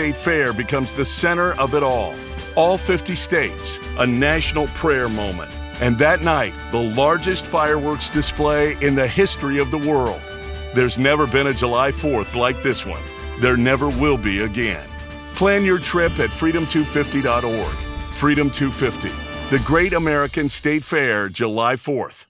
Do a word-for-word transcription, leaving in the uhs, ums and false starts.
State Fair becomes the center of it all. All fifty states, a national prayer moment. And that night, the largest fireworks display in the history of the world. There's never been a July fourth like this one. There never will be again. Plan your trip at freedom two fifty dot org. Freedom two fifty, the Great American State Fair, July fourth.